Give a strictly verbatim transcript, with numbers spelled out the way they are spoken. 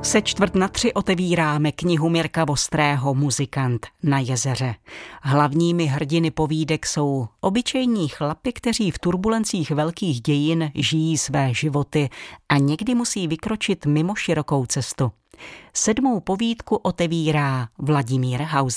Se čtvrt na tři otevíráme knihu Mirka Vostrého Muzikant na jezeře. Hlavními hrdiny povídek jsou obyčejní chlapi, kteří v turbulencích velkých dějin žijí své životy a někdy musí vykročit mimo širokou cestu. Sedmou povídku otevírá Vladimír Hauser.